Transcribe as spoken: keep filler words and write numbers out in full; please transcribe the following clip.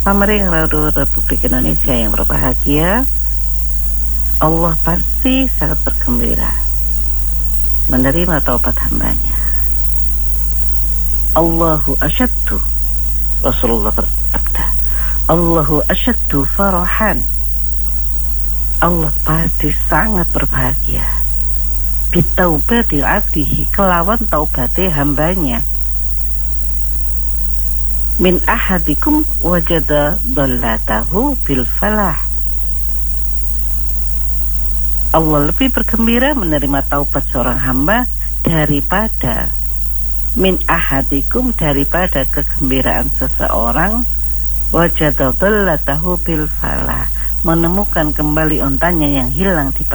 Pamering Radio Republik Indonesia yang berbahagia, Allah pasti sangat bergembira menerima taubat hambanya. Allahu asyaddu, Rasulullah bersabda, Allahu asyaddu farahan. Allah pasti sangat berbahagia bitaubati abdihi, kelawan taubati hambanya. Min ahadikum wajada dallatahu bil falah. Allah lebih bergembira menerima taubat seorang hamba daripada min ahadikum, daripada kegembiraan seseorang wajada dallatahu bil falah, menemukan kembali ontanya yang hilang di